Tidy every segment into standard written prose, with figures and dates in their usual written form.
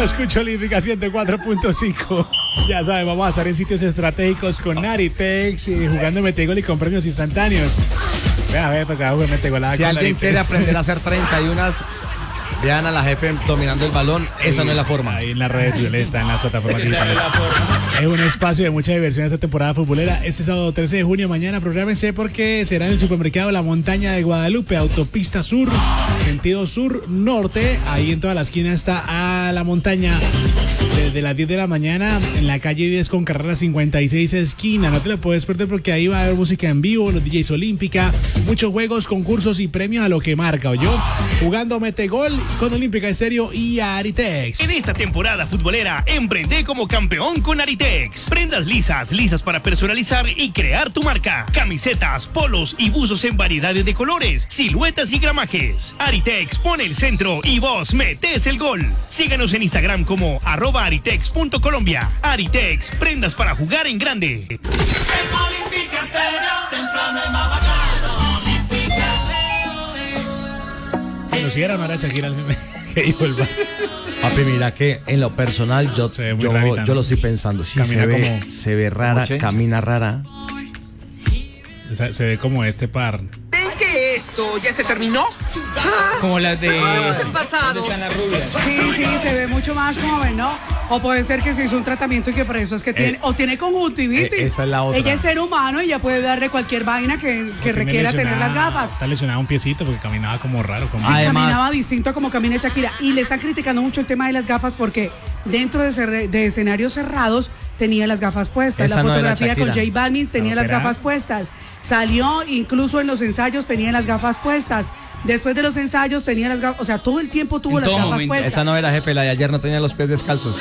escucho Olímpica 104.5. Ya saben, vamos a estar en sitios estratégicos con Aritex, jugando metegol y con premios instantáneos. A ver, porque hago metegolada. Si alguien quiere aprender a hacer 31, vean a la jefe dominando el balón. Esa no es la forma. Ahí en las redes sociales, está en las plataformas digitales. Es un espacio de mucha diversión esta temporada futbolera. Este sábado 13 de junio, mañana, prográmense porque será en el supermercado La Montaña de Guadalupe, autopista sur, sentido sur-norte. Ahí en toda la esquina está a La Montaña. Desde las 10 de la mañana en la calle 10 con carrera 56 esquina. No te lo puedes perder porque ahí va a haber música en vivo, los DJs Olímpica, muchos juegos, concursos y premios a lo que marca. ¿Oyó? Jugando metegol con Olímpica Estéreo y Aritex. En esta temporada futbolera, emprende como campeón con Aritex. Prendas lisas para personalizar y crear tu marca. Camisetas, polos y buzos en variedades de colores, siluetas y gramajes. Aritex pone el centro y vos metés el gol. Síganos en Instagram como @aritex.colombia. Aritex, prendas para jugar en grande. Conociera a Shakira que dijo el bar. Papi, mira que en lo personal yo lo estoy pensando. Sí, se ve rara, camina rara. Se ve como este par. ¿Ven que esto ya se terminó? Como las de... el pasado. ¿Dónde están las rubias? Sí, se ve mucho más joven, ¿no? O puede ser que se hizo un tratamiento y que por eso es que tiene, o tiene conjuntivitis. Esa es la otra. Ella es ser humano y ya puede darle cualquier vaina que requiera tener las gafas. Está lesionado un piecito porque caminaba como raro. Caminaba distinto a como camina Shakira. Y le están criticando mucho el tema de las gafas porque dentro de escenarios cerrados tenía las gafas puestas. Esa la no fotografía con era J Balvin tenía las gafas puestas. Salió incluso en los ensayos tenía las gafas puestas. Después de los ensayos tenía las gafas, o sea, todo el tiempo tuvo las gafas puestas. Esa no era, jefe, la de ayer no tenía los pies descalzos.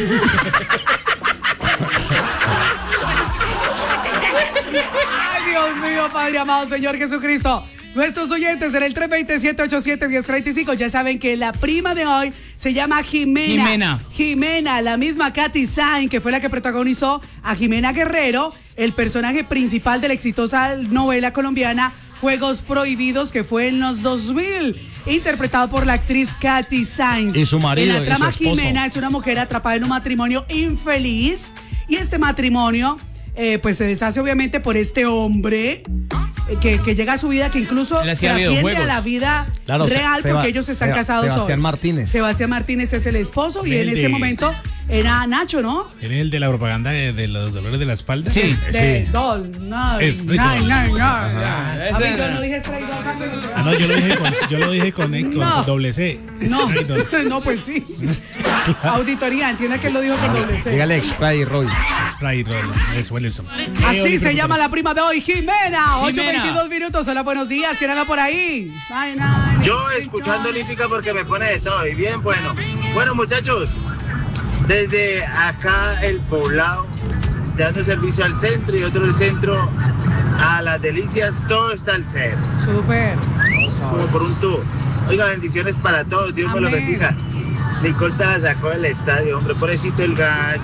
Ay, Dios mío, Padre amado, Señor Jesucristo. Nuestros oyentes en el 320-787-1045 ya saben que la prima de hoy se llama Jimena, la misma Katy Sain, que fue la que protagonizó a Jimena Guerrero, el personaje principal de la exitosa novela colombiana Juegos Prohibidos, que fue en los 2000, interpretado por la actriz Katy Sain. Y su marido, en la trama, y su esposo. Jimena es una mujer atrapada en un matrimonio infeliz, y este matrimonio pues se deshace obviamente por este hombre que llega a su vida, que incluso trasciende a la vida real, porque ellos están casados. Sebastián Martínez. Sebastián Martínez es el esposo y en ese momento era Nacho, ¿no? ¿Era el de la propaganda de los dolores de la espalda? Sí. No. A mí yo no dije traidor. No, yo lo dije con doble C. No, pues sí. Auditoría, entienda que él lo dijo con doble C. Dígale Spray Roy. Spray Roy, es Wilson. Así se llama la prima de hoy, Jimena. 8:22 minutos. Hola, buenos días. ¿Quién anda por ahí? Yo escuchando Olímpica porque me pone de todo y bien bueno. Bueno, muchachos, desde acá el Poblado, dando servicio al centro y otro del centro a las Delicias, todo está al cero. Súper. Como por un tubo. Oiga, bendiciones para todos, Dios me lo bendiga. Nicole se la sacó del estadio, hombre, pobrecito el gallo.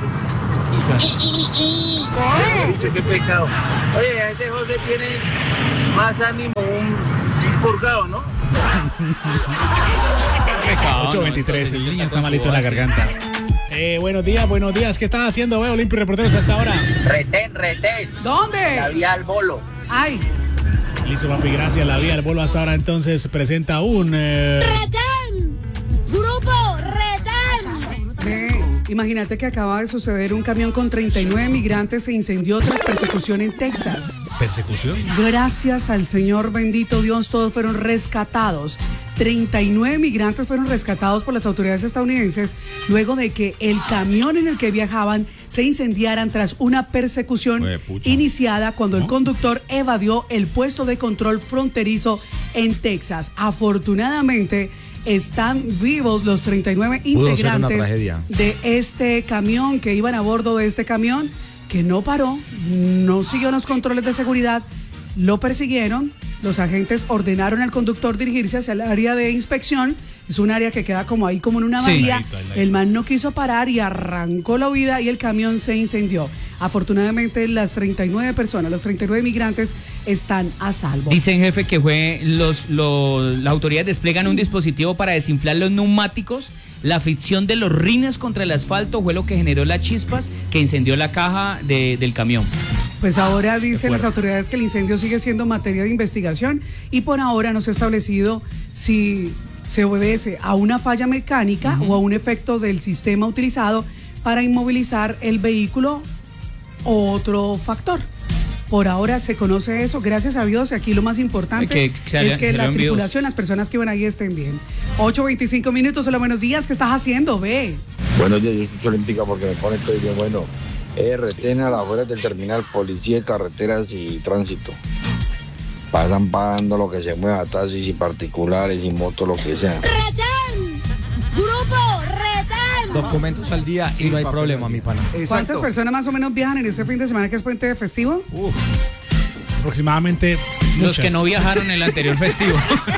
Dicho, qué pecado. Oye, ese José tiene más ánimo un purgado, ¿no? 8:23, el niño está malito en la garganta. Buenos días, ¿qué estás haciendo, Olimpia Reporteros, hasta ahora? Retén. ¿Dónde? La vía al bolo. Ay. Listo, papi, gracias. La vía al bolo hasta ahora entonces presenta un... ¡Retén! ¡Grupo Retén! Imagínate que acaba de suceder un camión con 39 migrantes se incendió tras persecución en Texas. ¿Persecución? Gracias al Señor bendito Dios, todos fueron rescatados. 39 migrantes fueron rescatados por las autoridades estadounidenses luego de que el camión en el que viajaban se incendiaran tras una persecución iniciada cuando el conductor evadió el puesto de control fronterizo en Texas. Afortunadamente, están vivos los 39 integrantes de este camión que iban a bordo de este camión, que no paró, no siguió los controles de seguridad, lo persiguieron. Los agentes ordenaron al conductor dirigirse hacia el área de inspección. Es un área que queda como ahí, como en una bahía. El man no quiso parar y arrancó la huida y el camión se incendió. Afortunadamente, las 39 personas, los 39 migrantes están a salvo. Dicen, jefe, que las autoridades despliegan un dispositivo para desinflar los neumáticos. La fricción de los rines contra el asfalto fue lo que generó las chispas que incendió la caja del camión. Pues ahora dicen las autoridades que el incendio sigue siendo materia de investigación y por ahora no se ha establecido si se obedece a una falla mecánica o a un efecto del sistema utilizado para inmovilizar el vehículo o otro factor. Por ahora se conoce eso, gracias a Dios, y aquí lo más importante es que la tripulación, las personas que van ahí estén bien. 8:25 minutos, hola, buenos días, ¿qué estás haciendo, ve? Buenos días, yo escucho Olímpica porque me pone todo bien bueno. Retén a las afueras del terminal, policía de carreteras y tránsito. Pasan pagando lo que se mueva, taxis y particulares y motos, lo que sea. ¡Retén! ¡Grupo! ¡Retén! Documentos al día y no hay problema, mi pana. ¿Cuántas personas más o menos viajan en este fin de semana que es puente festivo? Aproximadamente los muchas. que no viajaron en el anterior festivo.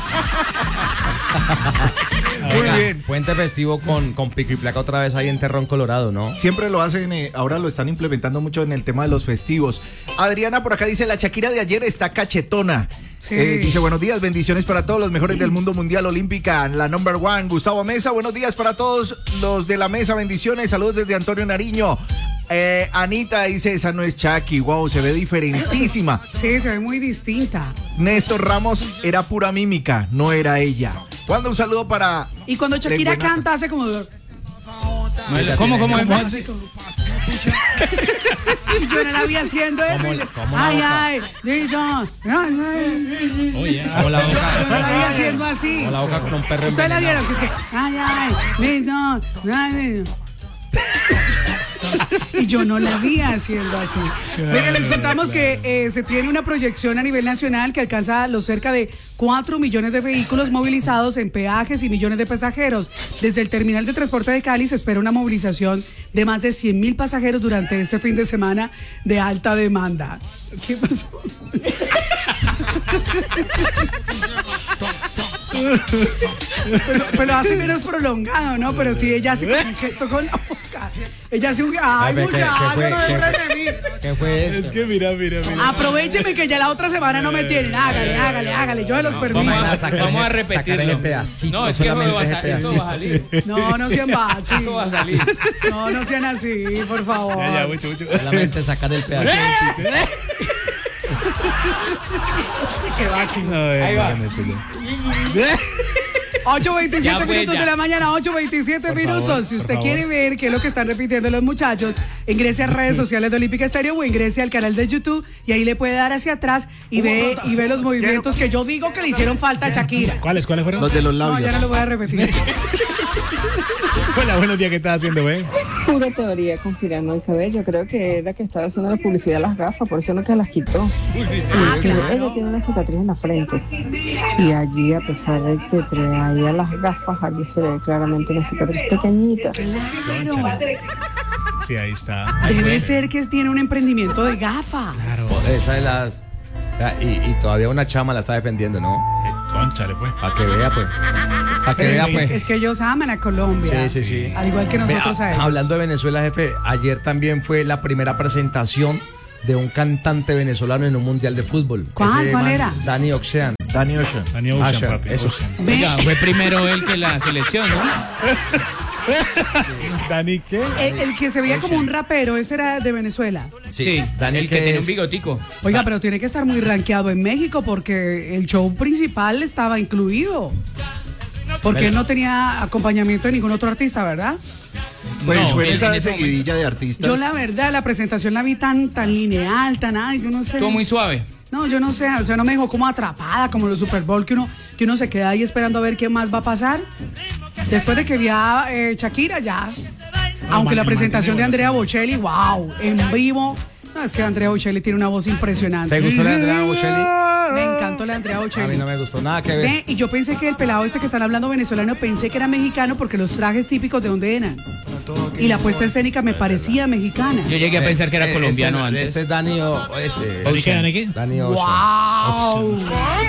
Muy bien. Puente festivo con pico y placa otra vez ahí en Terrón, Colorado, ¿no? Siempre lo hacen, ahora lo están implementando mucho en el tema de los festivos. Adriana por acá dice, la Shakira de ayer está cachetona. Sí. Dice, buenos días, bendiciones para todos los mejores del mundo mundial olímpica, la number one. Gustavo Mesa, buenos días para todos los de la mesa, bendiciones, saludos desde Antonio Nariño. Anita dice, esa no es Shaki, wow, se ve diferentísima. Sí, se ve muy distinta. Néstor Ramos, era pura mímica, no era ella. Wanda, un saludo para... Y cuando Shakira Renata. canta hace como... ¿Cómo hace? Yo no la vi haciendo eso. Ay, Como la boca. yo no la vi haciendo así. Como la boca con un perro Ustedes la envenenado. vieron, que es que ay, y yo no la vi haciendo así. Venga, les contamos que se tiene una proyección a nivel nacional que alcanza los cerca de 4 millones de vehículos movilizados en peajes y millones de pasajeros. Desde el terminal de transporte de Cali se espera una movilización de más de 100,000 pasajeros durante este fin de semana de alta demanda. ¿Qué pasó? Pero hace menos prolongado, ¿no? Pero sí, ella hace como un gesto con la boca. Ella hace un... ¡Ay, muchacho, no dejes de mí! ¿Qué fue eso? Es que mira. Aprovecheme que ya la otra semana no me tienen. Hágale, yo se los permito. Vamos a repetirlo. Sacar ese pedacito, No, es que solamente ese esto pedacito. va a salir. No sean bachi. Esto va a salir. No sean así, por favor. Ya, mucho. Solamente sacar el pedacito. Qué bachi. Ahí va. 8:27 minutos Ya. de la mañana, 8:27 minutos. Si usted quiere ver qué es lo que están repitiendo los muchachos, ingrese a redes sociales de Olímpica Estéreo o ingrese al canal de YouTube y ahí le puede dar hacia atrás y ve los movimientos que yo digo que le hicieron falta a Shakira. ¿Cuáles fueron? Los de los No, labios. ya no lo voy a repetir. Hola, buenos días, ¿qué estás haciendo, güey? Pura teoría conspirando el cabello. Creo que era que estaba haciendo la publicidad de las gafas, por eso no que las quitó. Ella tiene una cicatriz en la frente. Y allí, a pesar de que traía las gafas, allí se ve claramente una cicatriz pequeñita. Claro. Sí, ahí está. Debe ser que tiene un emprendimiento de gafas. Claro. Esa de las... Y todavía una chama la está defendiendo, ¿no? Cónchale, pues. Para que vea, pues. Para que vea, pues. Es que ellos aman a Colombia. Sí. Al igual que nosotros a ellos. Hablando de Venezuela, jefe, ayer también fue la primera presentación de un cantante venezolano en un mundial de fútbol. ¿Cuál Ese man, era? Danny Ocean. Danny Ocean. Danny Ocean, Ocean, papi. eso. Ocean. Oiga, fue primero él que la selección, ¿no? ¿Dani qué? El que se veía como un rapero, ese era de Venezuela. Sí, Daniel, el que tiene un bigotico. Oiga, pero tiene que estar muy rankeado en México porque el show principal estaba incluido. Porque él no tenía acompañamiento de ningún otro artista, ¿verdad? Pues No, fue él esa en ese seguidilla de artistas. Yo la verdad, la presentación la vi tan lineal, yo no sé. Estuvo muy suave. No, yo no sé, o sea, no me dejó como atrapada, como los Super Bowl, que uno se queda ahí esperando a ver qué más va a pasar. Después de que vi a Shakira, ya. Aunque la presentación de Andrea Bocelli, wow, en vivo. No, es que Andrea Bocelli tiene una voz impresionante. ¿Te gustó la de Andrea Bocelli? Me encantó la de Andrea Bocelli. A mí no me gustó nada que ver. Y yo pensé que el pelado este que están hablando venezolano, pensé que era mexicano porque los trajes típicos de donde eran. Y la puesta escénica me parecía mexicana. Yo llegué a pensar que era colombiano antes. Este es Danny Ocean. Danny Ocean. ¡Wow!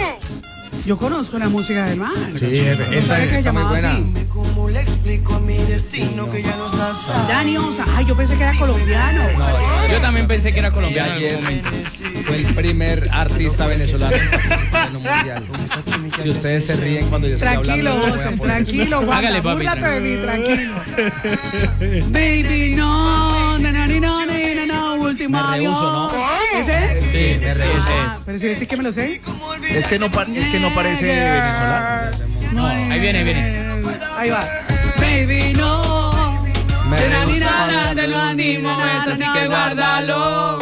Yo conozco la música del man. Sí, esa ¿Sabes que se está muy llamaba buena. así? Dani Osa, ay, yo pensé que era colombiano. Yo también pensé que era colombiano. Ayer fue el primer artista venezolano en un mundial. Si ustedes se ríen cuando yo estoy hablando. Tranquilo, Wanda, hágale, papi, búrlate de mí, tranquilo. Baby, no, no, último Me rehuso, ¿no? ¿Ese es? Sí, me rehuso. Pero si decís que me lo sé. Es que no parece venezolano. No, ahí viene. Ahí va. Baby, no. Me rehuso. Te lo animo, así que guárdalo.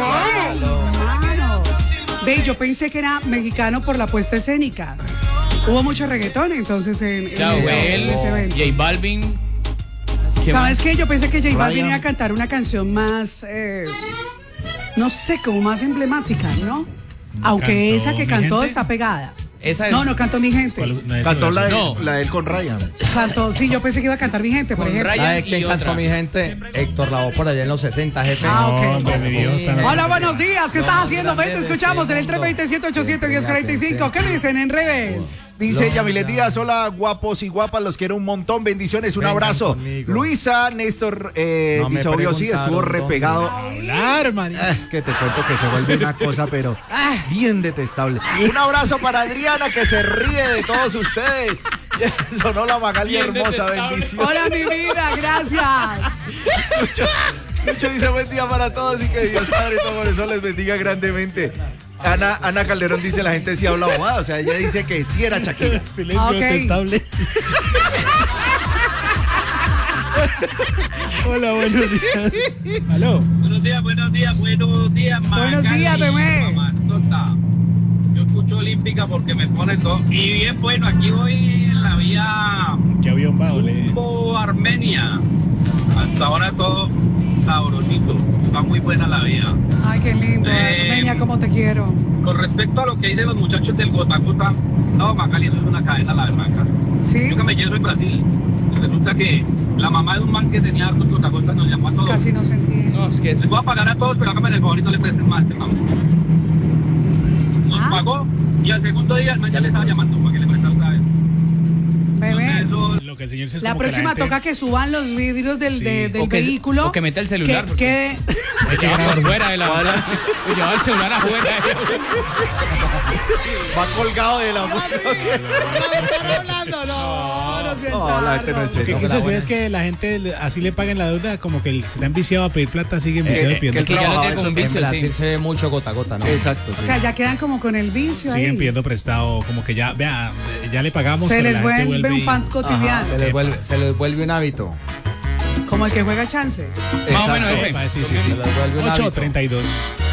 Ve, yo pensé que era mexicano por la puesta escénica. Hubo mucho reggaetón entonces en ese evento. J Balvin. ¿Sabes qué? Yo pensé que J Balvin iba a cantar una canción más, no sé, como más emblemática, ¿no? Aunque esa que cantó está pegada. Esa es... No cantó Mi Gente. Cantó la de él con Ryan. Cantó, sí, yo pensé que iba a cantar Mi Gente, por ejemplo. ¿Sabes quién cantó Mi Gente? Héctor Lavoe por allá en los 60, jefe. Ok. No, Hola, buenos días. ¿Qué estás haciendo? Ven, te escuchamos en el 320-787-1045. ¿Qué dicen en redes? Dice Yamilet Díaz, hola guapos y guapas, los quiero un montón, bendiciones, un abrazo. Luisa Néstor dice, obvio sí, estuvo repegado. Hablar, man. Es que te cuento que se vuelve una cosa, pero bien detestable. Un abrazo para Adriana, que se ríe de todos ustedes. Sonó la Magali hermosa, bendición. Hola, mi vida, gracias. Lucho dice, buen día para todos y que Dios Padre todo eso les bendiga grandemente. Ana Calderón dice, la gente sí habla bobada, o sea, ella dice que sí era Shakira. Silencio detestable. Hola, buenos días. Aló. Buenos días, Buenos días, bebé. Mamazota. Yo escucho Olímpica porque me pone todo. Y bien, bueno, aquí voy en la vía ¿Qué avión va, rumbo Armenia. Hasta ahora todo sabrosito. Está muy buena la vía. Ay, qué lindo. Armenia, cómo te quiero. Con respecto a lo que dicen los muchachos del Gota Gota, no, Magali, eso es una cadena, la verdad, acá. ¿Sí? Yo que me quiero en Brasil. Resulta que la mamá de un man que tenía hartos Gota Gota nos llamó a todos. Casi no se entiende. No, es que Les voy a pagar a todos, pero hágame el favorito, le presten más, hermano. Nos pagó y al segundo día el man ya le estaba llamando para que le prestara otra vez. Bebé. Entonces, Lo que el señor se es La como que próxima gente... toca que suban los vidrios del vehículo. O que meta el celular. Que Hay que llevar por fuera de la bala. Y llevar el celular afuera. Va colgado de la No, la gente no es Lo que serio. quiso decir es que la gente así le paguen la deuda, como que el que está enviciado a pedir plata sigue enviciado pidiendo que ya lo tiene como un En vicio, Brasil sí. se ve mucho gota a gota, ¿no? Exacto. O sea, ya quedan como con el vicio siguen ahí. pidiendo prestado, como que ya, vea, ya le pagamos. Se pero les la gente vuelve un pan cotidiano. Se les vuelve un hábito. Como el que juega chance. Más o menos, Sí, Exacto. sí, sí. Se les vuelve un hábito. 8:32.